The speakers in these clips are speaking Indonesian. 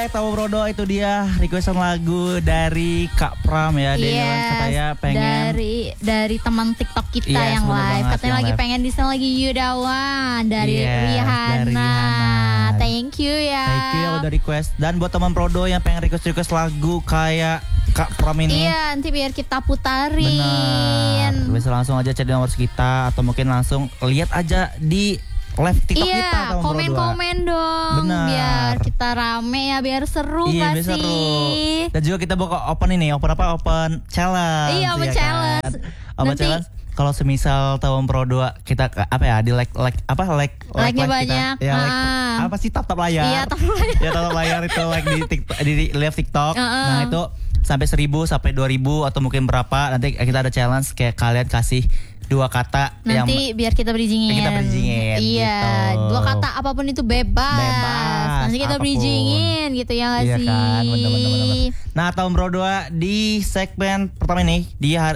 Oke, Tamu Brodo itu dia requestan lagu dari Kak Pram ya. Dia katanya pengen dari teman TikTok kita yang live. Katanya lagi pengen disetel lagi Yudawan dari Rihanna. Thank you ya. Thank you yang udah request. Dan buat teman Brodo yang pengen request lagu kayak Kak Pram ini. Iya, nanti biar kita putarin. Benar. Bisa langsung aja cari nomor kita atau mungkin langsung lihat aja di live TikTok kita. Iya, komen-komen dong. Benar. Biar kita rame ya, biar seru gak sih? Seru. Dan juga kita buka open Open challenge. Iya, open challenge. Open challenge. Kalau semisal tahun Pro 2 kita di like-nya banyak. Ya, apa sih tap layar? Iya, tap layar. Ya, tap layar itu like di TikTok, di live TikTok. Nah, itu sampai 1.000 sampai 2.000 atau mungkin berapa, nanti kita ada challenge kayak kalian kasih 2 kata nanti biar kita bridgingin. Iya, gitu. 2 kata apapun itu bebas. Nanti kita bridgingin gitu ya gak sih? Kan, bener. Nah, tahun Bro 2 di segmen pertama ini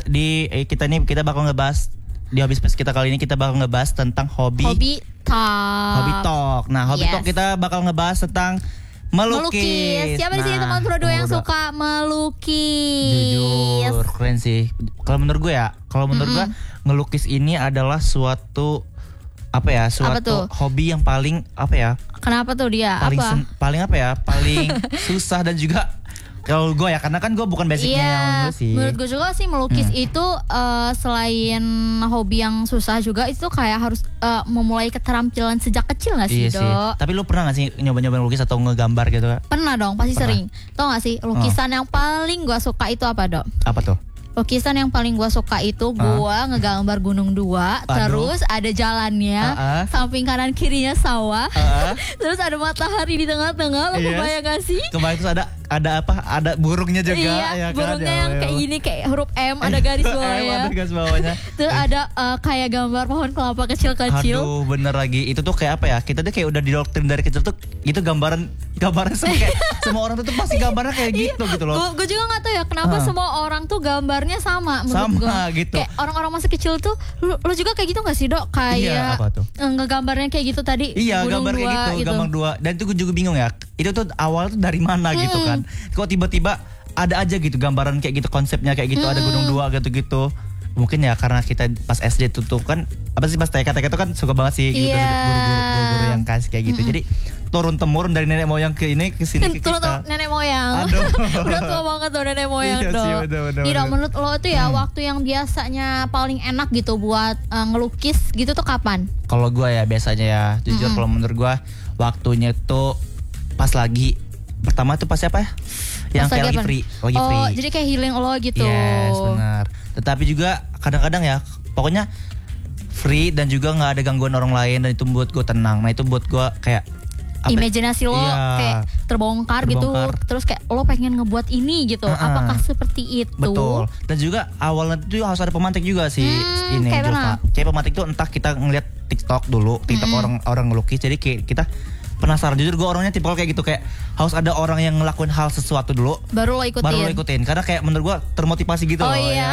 kita bakal ngebahas di Hobby Space kita kali ini kita bakal ngebahas tentang hobi talk. Nah, hobi talk kita bakal ngebahas tentang melukis. Siapa di sini teman Bro 2 yang suka melukis? Jujur, keren sih. Kalau menurut gue ngelukis ini adalah suatu hobi yang paling Kenapa tuh dia? Paling susah dan juga kalau gue karena kan gue bukan basicnya sih. Menurut gue juga sih melukis itu selain hobi yang susah juga itu kayak harus memulai keterampilan sejak kecil gak sih, Dok? Tapi lu pernah gak sih nyoba-nyoba melukis atau ngegambar gitu? Pernah dong, pasti sering. Tau gak sih lukisan yang paling gue suka itu apa, Dok? Apa tuh? Lukisan yang paling gue suka itu gue ngegambar gunung 2. Terus ada jalannya, samping kanan kirinya sawah. Terus ada matahari di tengah-tengah. Lo kebayang gak sih? Kebayang, terus ada burungnya juga. Iya, burungnya yang kayak gini, kayak huruf M, ada garis bawahnya. Ada garis bawahnya. Terus ada kayak gambar pohon kelapa kecil-kecil. Aduh, bener lagi. Itu tuh kayak kita tuh kayak udah didoktrin dari kecil tuh. Itu gambaran semua orang tuh pasti gambarnya kayak gitu loh. Gue juga gak tahu ya kenapa semua orang tuh gambarnya sama menurut gue. Gitu. Kayak orang-orang masa kecil tuh lu juga kayak gitu gak sih, Dok? Kayak ngegambarnya kayak gitu tadi. Iya, gambar kayak gitu, gambar 2. Dan itu gue juga bingung ya. Itu tuh awal tuh dari mana gitu kan. Kok tiba-tiba ada aja gitu gambaran kayak gitu, konsepnya kayak gitu, ada gunung 2 gitu-gitu. Mungkin ya karena kita pas SD tuh kan pas TK tuh kan suka banget sih gitu guru-guru yang kasih kayak gitu. Jadi turun temurun dari nenek moyang ke sini ke turun kita. Nenek moyang. Aduh. Udah tua banget tuh nenek moyang dong. Tidak, menurut lo itu ya waktu yang biasanya paling enak gitu buat ngelukis gitu tuh kapan? Kalau gue ya biasanya ya jujur kalau menurut gue waktunya tuh pas lagi pertama tuh pas apa ya? Yang kayak lagi free. Jadi kayak healing lo gitu. Yes, benar. Tetapi juga kadang-kadang ya pokoknya free dan juga nggak ada gangguan orang lain, dan itu buat gue tenang. Nah, itu buat gue kayak imajinasi lo kayak terbongkar gitu. Terus kayak lo pengen ngebuat ini gitu. Apakah seperti itu? Betul. Dan juga awalnya itu harus ada pemantik juga sih ini Julka. Kayak pemantik tuh entah kita ngeliat TikTok dulu, TikTok orang ngelukis. Jadi kayak kita penasaran. Jujur gue orangnya tipe kayak gitu, kayak harus ada orang yang ngelakuin hal sesuatu dulu baru lo ikutin. Karena kayak menurut gue termotivasi gitu loh. Iya.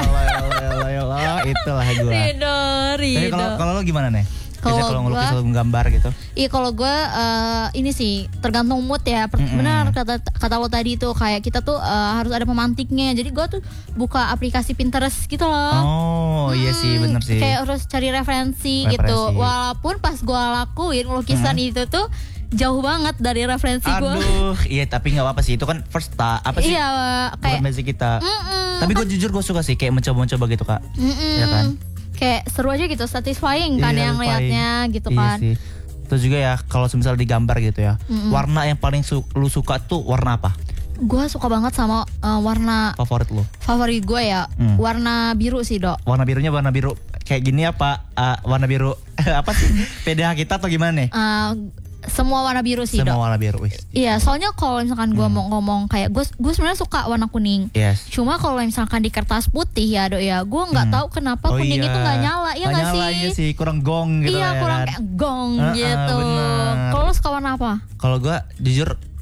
Itulah gue. Tapi kalau lo gimana nih? Kalau ngelukis atau menggambar gitu? Iya, kalau gue ini sih tergantung mood ya. Benar kata lo tadi tuh, kayak kita tuh harus ada pemantiknya. Jadi gue tuh buka aplikasi Pinterest gitu loh. Oh iya sih, bener sih. Kayak harus cari referensi gitu. Walaupun pas gue lakuin lukisan itu tuh jauh banget dari referensi gue. Aduh, iya tapi nggak apa-apa sih, itu kan first apa sih? Iya, kayak basic kita. Tapi gue jujur gue suka sih kayak mencoba-mencoba gitu, Kak. Ya kan? Kayak seru aja gitu, satisfying kan yang liatnya gitu kan. Iya sih. Terus juga ya kalau misalnya digambar gitu ya, warna yang paling lu suka tuh warna apa? Gue suka banget sama warna favorit lu. Favorit gue ya warna biru sih, Dok. Warna birunya warna biru kayak gini apa? Warna biru apa sih? PDH kita atau gimana nih? Semua warna biru sih, Dok. Semua warna biru. Iya, soalnya kalau misalkan gue mau ngomong kayak gue sebenarnya suka warna kuning. Yes. Cuma kalau misalkan di kertas putih ya, Dok ya, gue nggak tahu kenapa kuning itu nggak nyala, ya nggak sih? Iya sih, kurang gong gitu. Iya, kurang kayak gong gitu. Kalau lo suka warna apa? Kalau gue jujur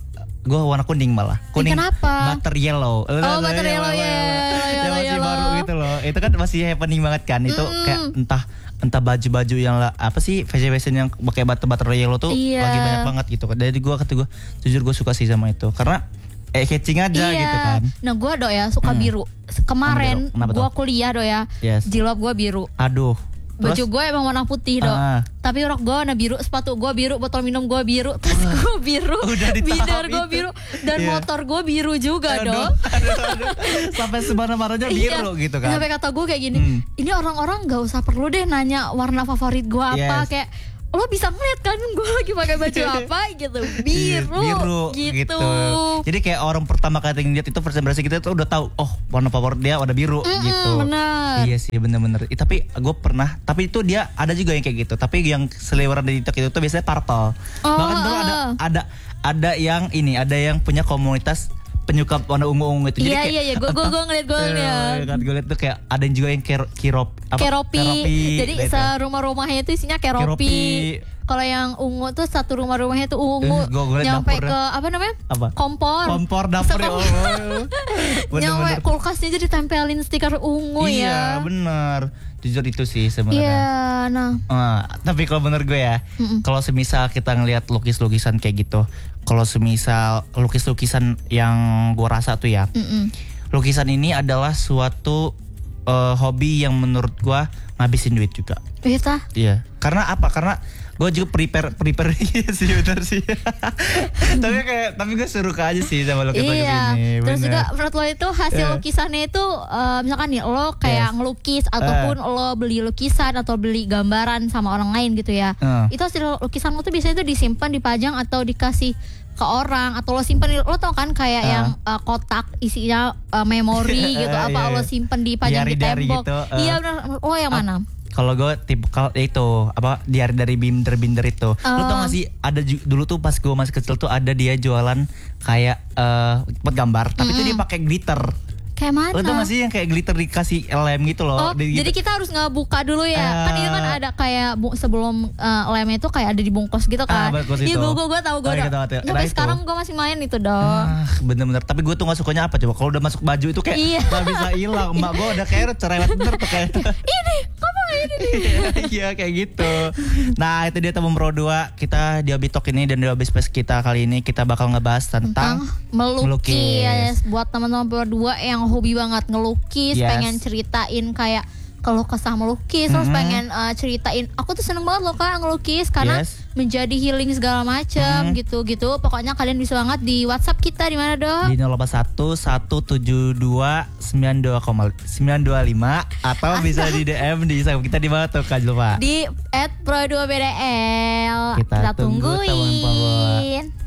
gue warna kuning malah. Kuning. Kenapa? Butter yellow. Oh, butter yellow ya. Yang masih baru gitu loh. Itu kan masih happening banget kan. Itu kayak entah baju-baju yang apa sih fashion yang pakai butter yellow tuh lagi banyak banget gitu. Jadi gue jujur gue suka sih sama itu karena catching aja gitu kan. Nah gue ya suka biru. Kemarin gue kuliah ya, jilbab gue biru. Aduh. Baju gue emang warna putih tapi rok gue warna biru, sepatu gue biru, botol minum gue biru, tas gue biru, binder gue biru, dan motor gue biru juga aduh. Sampai sebarang-barangnya biru gitu kan. Sampai kata gue kayak gini, ini orang-orang gak usah perlu deh nanya warna favorit gue apa, kayak lo bisa ngeliat kan gue lagi pakai baju apa gitu, biru gitu. Jadi kayak orang pertama kali ngeliat itu first impression kita tuh udah tahu, oh warna favorit dia warna biru gitu. Bener. Iya sih bener-bener. Tapi gue pernah, tapi itu dia ada juga yang kayak gitu. Tapi yang seliweran di TikTok itu tuh biasanya purple. Bahkan tuh ada yang punya komunitas penyuka warna ungu-ungu itu. Iya, gue ngeliat. Gue liat tuh kayak ada yang juga yang keropi. Jadi serumah-rumahnya itu isinya keropi. Kalau yang ungu tuh satu rumahnya tuh ungu. Nyampe ke apa namanya? Kompor dapur ya. Nyampe kulkasnya jadi tempelin stiker ungu ya. Iya, bener. Jujur itu sih sebenarnya. Iya, tapi kalau bener gue ya, kalau semisal kita ngelihat lukis-lukisan kayak gitu, kalau semisal lukis-lukisan yang gue rasa tuh ya, lukisan ini adalah suatu hobi yang menurut gue ngabisin duit juga. Iya. Karena apa? Karena gue juga prepare sih benar sih. tapi gue seru aja sih sama lukisan kesini. Terus juga menurut lo itu hasil lukisannya itu misalkan nih lo kayak ngelukis ataupun lo beli lukisan atau beli gambaran sama orang lain gitu ya. Itu hasil lukisan lo tuh biasanya tuh disimpan, dipajang atau dikasih ke orang, atau lo simpen, lo tau kan kayak yang kotak isinya memori gitu, apa lo simpen dipajang di tembok gitu. Iya benar. Lo yang mana? Kalau gue tipe itu apa diary dari binder itu. Lo tau gak sih ada dulu tuh pas gue masih kecil tuh ada dia jualan kayak buat gambar, tapi tuh dia pakai glitter. Kayak mana? Lo tau gak sih yang kayak glitter dikasih lem gitu loh. Jadi kita harus ngebuka dulu ya. Kan itu kan ada kayak sebelum lemnya itu kayak ada dibungkus gitu kan. Iya gue tahu. Sampai sekarang gue masih main itu dong. Bener-bener. Tapi gue tuh gak sukanya apa coba. Kalau udah masuk baju itu kayak gak bisa hilang. Emak gue udah kayak cerewet bener tuh kayak. Ini Iya kayak gitu. Nah itu dia teman Pro 2. Kita di Hobi Talk ini dan di Hobi Space kita kali ini kita bakal ngebahas tentang melukis. Buat teman-teman Pro 2 yang hobi banget ngelukis, pengen ceritain kayak kalau kesah melukis, terus pengen ceritain aku tuh seneng banget loh Kak ngelukis karena menjadi healing segala macam gitu. Pokoknya kalian bisa banget di WhatsApp kita di mana dong? Di 081 172 925 atau bisa di DM di Instagram kita di mana tuh Kak Julfa? Di @pro2bdl. Kita tungguin.